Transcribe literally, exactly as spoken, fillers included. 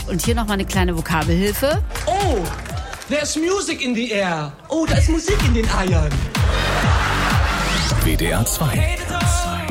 Und hier nochmal eine kleine Vokabelhilfe. Oh, there's music in the air. Oh, da ist Musik in den Eiern. W D R zwei.